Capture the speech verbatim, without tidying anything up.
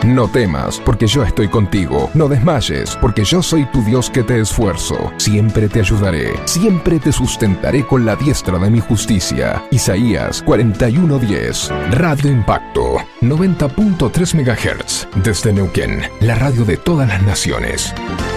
No temas, porque yo estoy contigo. No desmayes, porque yo soy tu Dios que te esfuerzo. Siempre te ayudaré, siempre te sustentaré con la diestra de mi justicia. Isaías cuarenta y uno diez. Radio Impacto, noventa punto tres megahertz. Desde Neuquén, la radio de todas las naciones.